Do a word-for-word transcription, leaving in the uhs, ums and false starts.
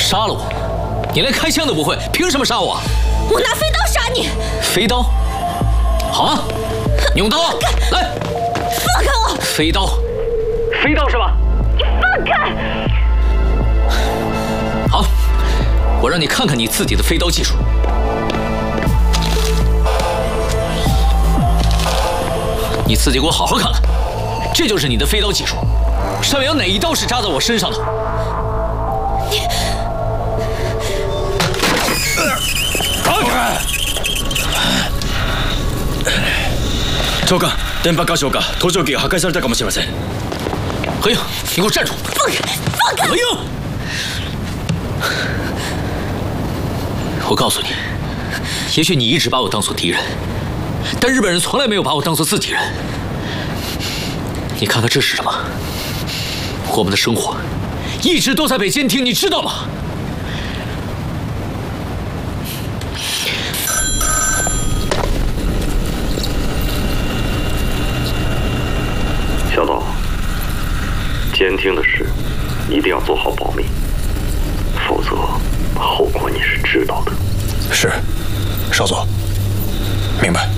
杀了我？你连开枪都不会，凭什么杀我？ 我拿飞刀杀你！ 飞刀？好啊，你用刀啊！来， 放开我！ 飞刀，飞刀是吧？ 你放开！ 好，我让你看看你自己的飞刀技术。你自己给我好好看看，这就是你的飞刀技术。上面有哪一刀是扎在我身上的？你。 長官、電波箇所か搭乗機が破壊されたかもしれません。 何英，你给我站住！ 放开！放开！ 何英，我告诉你，也许你一直把我当作敌人，但日本人从来没有把我当作自己人。你看看这是什么？我们的生活一直都在被监听，你知道吗？ 小岛，监听的事一定要做好保密，否则后果你是知道的。 是，少佐，明白。